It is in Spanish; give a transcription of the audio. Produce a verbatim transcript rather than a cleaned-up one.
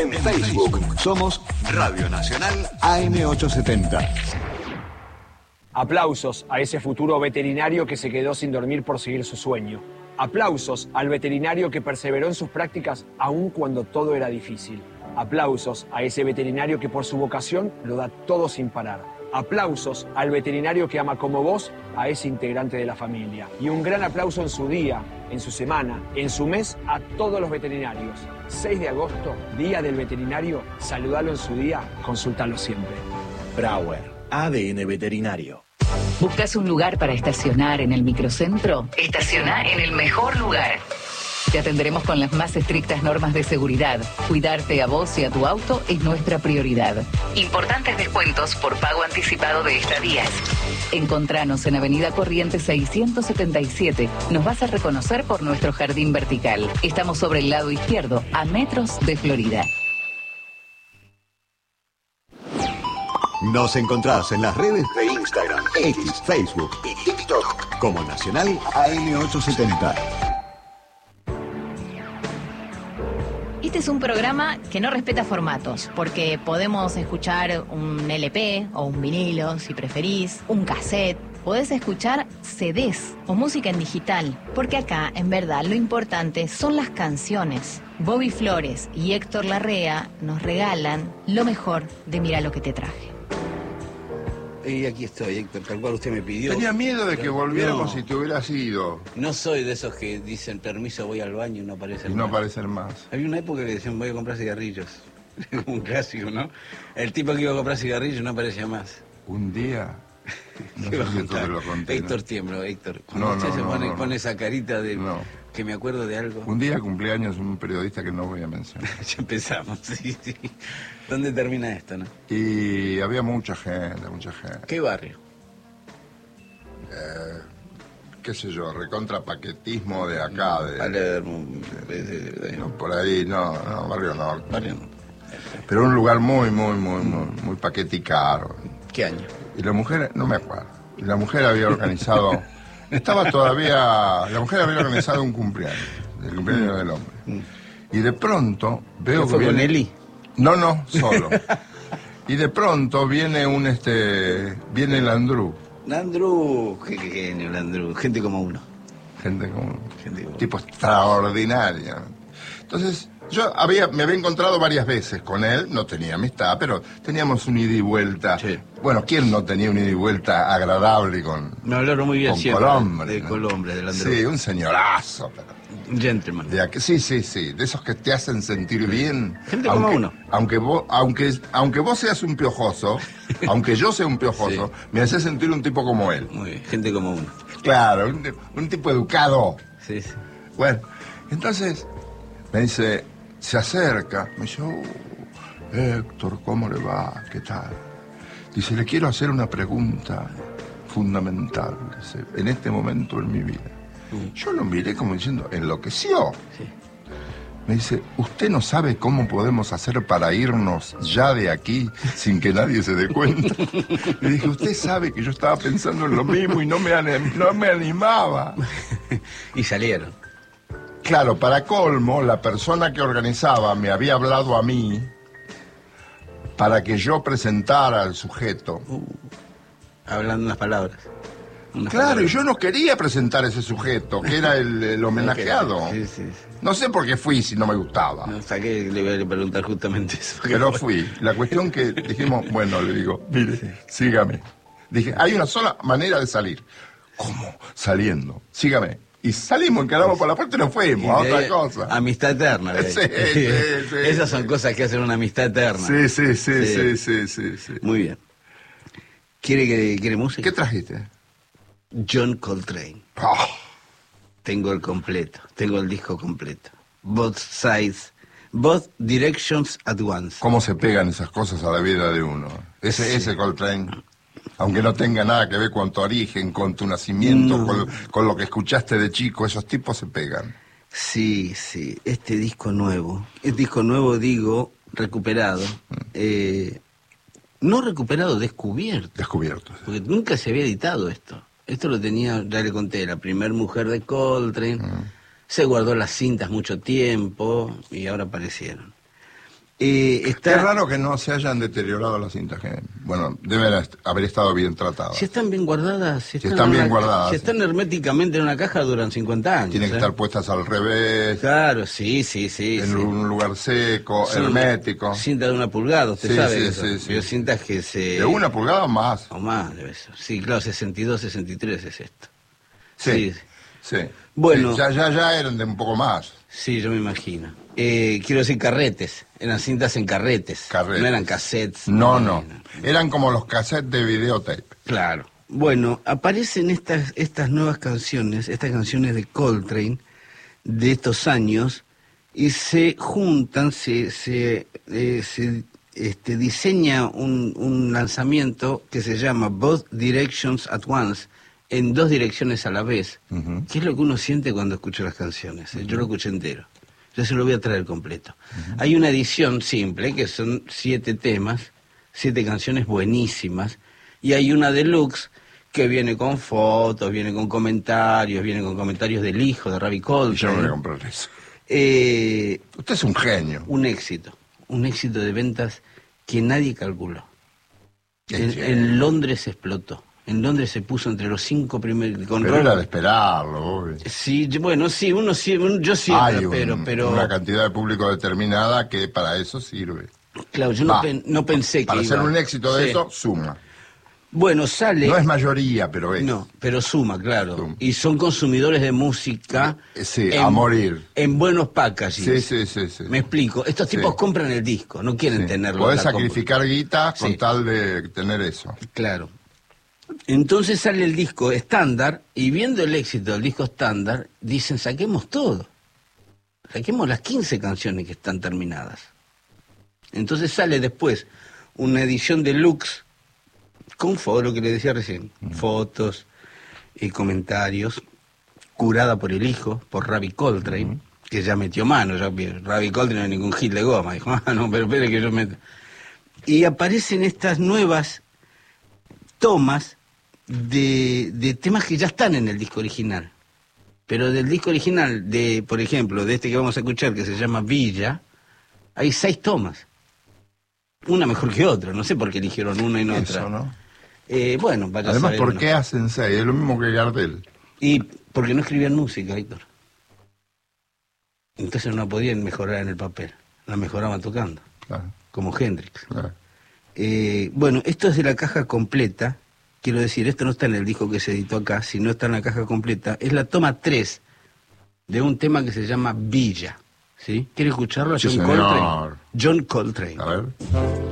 En Facebook somos Radio Nacional A M ochocientos setenta. Aplausos a ese futuro veterinario que se quedó sin dormir por seguir su sueño. Aplausos al veterinario que perseveró en sus prácticas aun cuando todo era difícil. Aplausos a ese veterinario que por su vocación lo da todo sin parar. Aplausos al veterinario que ama como vos a ese integrante de la familia. Y un gran aplauso en su día, en su semana, en su mes a todos los veterinarios. seis de agosto, Día del Veterinario. Saludalo en su día, consultalo siempre. Brauer, A D N Veterinario. ¿Buscas un lugar para estacionar en el microcentro? Estaciona en el mejor lugar. Te atenderemos con las más estrictas normas de seguridad. Cuidarte a vos y a tu auto es nuestra prioridad. Importantes descuentos por pago anticipado de estadías. Encontranos en Avenida Corrientes seiscientos setenta y siete. Nos vas a reconocer por nuestro jardín vertical. Estamos sobre el lado izquierdo, a metros de Florida. Nos encontrás en las redes de Instagram, X, Facebook y TikTok como Nacional A M ochocientos setenta. Este es un programa que no respeta formatos, porque podemos escuchar un L P o un vinilo, si preferís, un cassette. Podés escuchar C Ds o música en digital, porque acá, en verdad, lo importante son las canciones. Bobby Flores y Héctor Larrea nos regalan lo mejor de Mira lo que te traje. Y aquí estoy, Héctor, tal cual usted me pidió. Tenía miedo de que volviéramos no, si te hubieras ido. No soy de esos que dicen permiso, voy al baño y no aparecen Y no más. aparecen más. Había una época que decían voy a comprar cigarrillos. Un clásico, ¿no? El tipo que iba a comprar cigarrillos no aparecía más. Un día... No sé si esto te lo conté. Héctor ¿no? tiemblo, Héctor. Cuando No, usted no, se no, pone, no, no. pone esa carita de No. que me acuerdo de algo. Un día cumpleaños un periodista que no voy a mencionar. Ya empezamos, sí, sí. ¿Dónde termina esto, no? Y había mucha gente, mucha gente. ¿Qué barrio? Eh, qué sé yo, recontrapaquetismo de acá, de, Palermo, de- de- de- no, por ahí, no, no, Barrio Norte. Barrio. Pero un lugar muy, muy, muy, muy, muy paquete y caro. ¿Qué año? Y la mujer, no me acuerdo, y la mujer había organizado, estaba todavía, la mujer había organizado un cumpleaños, el cumpleaños del hombre. Y de pronto veo ¿Qué fue que con viene- Eli? No, no, solo. Y de pronto viene un, este, viene el Andrew, Landru, qué qué genio, Landru. Gente como uno. gente como, Gente como- tipo extraordinario. Entonces, yo había, me había encontrado varias veces con él, no tenía amistad, pero teníamos un ida y vuelta. Sí. Bueno, ¿quién no tenía un ida y vuelta agradable con, Me hablaron muy bien con siempre Colombre? de ¿no? Colombre, del Landru. Sí, un señorazo, pero Un gentleman. de aqu- sí, sí, sí, de esos que te hacen sentir bien. Gente como aunque, uno. Aunque vos, aunque, aunque vos seas un piojoso, aunque yo sea un piojoso, Sí. me hace sentir un tipo como él. Muy bien, gente como uno. Claro, un, un tipo educado. Sí, sí. Bueno, entonces me dice, se acerca, me dice, oh, Héctor, ¿cómo le va? ¿Qué tal? Dice, le quiero hacer una pregunta fundamental, dice, en este momento en mi vida. Yo lo miré como diciendo, enloqueció. Sí. Me dice, ¿usted no sabe cómo podemos hacer para irnos ya de aquí sin que nadie se dé cuenta? Le dije, usted sabe que yo estaba pensando en lo mismo y no me, anim- no me animaba. Y salieron. Claro, para colmo, la persona que organizaba me había hablado a mí para que yo presentara al sujeto. Hablando unas palabras. Unas Claro, y palabras. yo no quería presentar a ese sujeto, que era el, el homenajeado. Sí, sí, sí. No sé por qué fui si no me gustaba. No, saqué, le voy a preguntar justamente eso. Pero fui. La cuestión que dijimos, bueno, le digo, mire, sígame. Dije, hay una sola manera de salir. ¿Cómo? Saliendo. Sígame. Y salimos, encaramos por la puerta y nos fuimos a Y de otra ahí, cosa. Amistad eterna. de ahí. Sí, sí, sí. Esas son cosas que hacen una amistad eterna. Sí, sí, sí, Sí. sí, sí, sí, sí. Muy bien. ¿Quiere, que, quiere música? ¿Qué trajiste? John Coltrane. Oh, Tengo el completo. Tengo el disco completo. Both sides. Both directions at once. ¿Cómo se pegan esas cosas a la vida de uno? Ese, Sí. ese Coltrane, aunque no tenga nada que ver con tu origen, con tu nacimiento, No. con, con lo que escuchaste de chico, esos tipos se pegan. Sí, sí. Este disco nuevo. Este disco nuevo, digo, recuperado. Eh, no recuperado, descubierto. Descubiertos. Porque nunca se había editado esto. Esto lo tenía, ya le conté, la primer mujer de Coltrane. Mm. Se guardó las cintas mucho tiempo y ahora aparecieron. Eh, está... Qué raro que no se hayan deteriorado las cintas. Que, bueno, deben est- haber estado bien tratadas. Si están bien guardadas, si Si están, están bien una- guardadas, si sí. están herméticamente en una caja, duran cincuenta años. Tienen que ¿eh? estar puestas al revés, Claro, sí, sí, sí. en sí. un lugar seco, Son hermético. Cinta de una pulgada, usted Sí, sabe. sí, eso. sí, sí. Pero cintas que se... ¿De una pulgada o más? O más debe ser. Sí, claro, sesenta y dos, sesenta y tres es esto. Sí, Sí, sí. Bueno. Sí, ya, ya, ya eran de un poco más. sí, yo me imagino. Eh, quiero decir carretes, eran cintas en carretes. Carretes. No eran cassettes. No, no. Eran como los cassettes de videotape. Claro. Bueno, aparecen estas, estas nuevas canciones, estas canciones de Coltrane de estos años, y se juntan, se, se, eh, se este, diseña un, un lanzamiento que se llama Both Directions at Once, en dos direcciones a la vez, Ujú. que es lo que uno siente cuando escucha las canciones. ¿eh? Yo lo escuché entero. Yo se lo voy a traer completo. Uh-huh. Hay una edición simple, que son siete temas, siete canciones buenísimas, y hay una deluxe que viene con fotos, viene con comentarios, viene con comentarios del hijo de Ravi Coltrane. Yo no voy a comprar eso. Eh, Usted es un genio. un éxito, un éxito de ventas que nadie calculó. En, en Londres explotó. En Londres se puso entre los cinco primeros... Con Pero Robert- era de esperarlo, obvio. Sí, yo- bueno, sí, uno sí, uno- yo siempre Hay un- espero, pero... una cantidad de público determinada que para eso sirve. Claro, yo no, Va. pen- no pensé que Para iba- ser un éxito de Sí. eso, suma. Bueno, sale... No es mayoría, pero es. No, pero suma, claro. Suma. Y son consumidores de música... Eh, sí, a morir. En buenos packaging. Sí, sí, sí, sí. Me explico. Estos tipos Sí. compran el disco, no quieren Sí. tenerlo. Podés en la compu- sacrificar guita con Sí. tal de tener eso. Claro. Entonces sale el disco estándar y viendo el éxito del disco estándar, dicen, saquemos todo. Saquemos las quince canciones que están terminadas. Entonces sale después una edición deluxe con fotos, lo que le decía recién, mm. fotos y comentarios, curada por el hijo, por Ravi Coltrane, mm. que ya metió mano. Ya, Ravi Coltrane no es ningún hit de goma. Dijo, ah, no, pero espere que yo meto. Y aparecen estas nuevas tomas de, de temas que ya están en el disco original. Pero del disco original, de por ejemplo, de este que vamos a escuchar, que se llama Villa, hay seis tomas. Una mejor que otra, no sé por qué eligieron una y no Eso, otra. ¿no? Eh, bueno, vaya a Además, saber ¿por uno. qué hacen seis? Es lo mismo que Gardel. Y porque no escribían música, Héctor. Entonces no podían mejorar en el papel. La mejoraban tocando, Claro, como Hendrix. claro. Eh, bueno, esto es de la caja completa. Quiero decir, esto no está en el disco que se editó acá, sino está en la caja completa. Es la toma tres de un tema que se llama Villa. ¿Sí? ¿Quiere escucharlo a Sí, John señor. Coltrane? John Coltrane. A ver.